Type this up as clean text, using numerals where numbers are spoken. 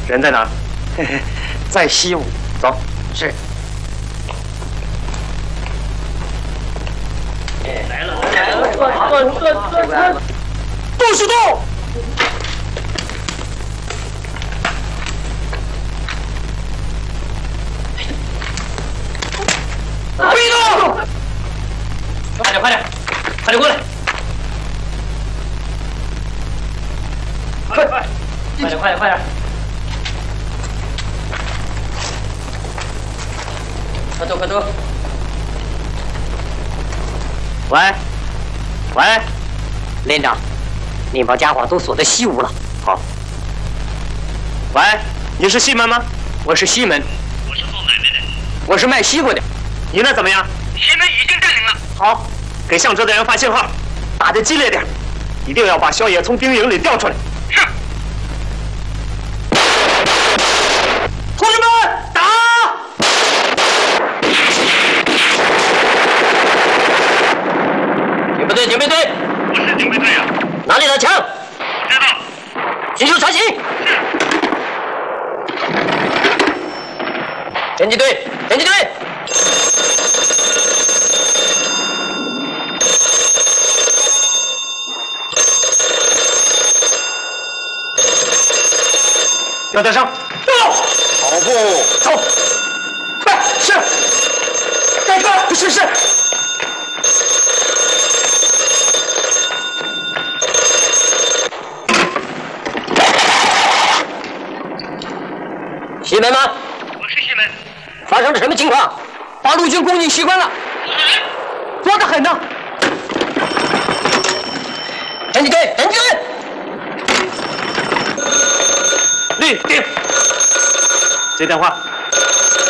人在哪儿？在西屋。走。是。来了！动是动！别动！快点，快点，快点过来！快点，快点，快点！快走，快走！喂，喂，连长，你把家伙都锁在西屋了。好。喂，你是西门吗？我是西门。我是做买卖的。我是卖西瓜的。你那怎么样？西门已经占领了。好，给向哲的人发信号，打得激烈点，一定要把萧野从兵营里调出来。是。同志们，打！警备队，警备队，我是警备队呀。哪里的枪？不知道。寻求查询。是。侦缉队，侦缉队。要带上，到！跑步，走！快，是！带个，是是。西门吗？我是西门。发生了什么情况？八路军攻进西关了，多得很呢。侦缉队，侦缉队。立定。接电话。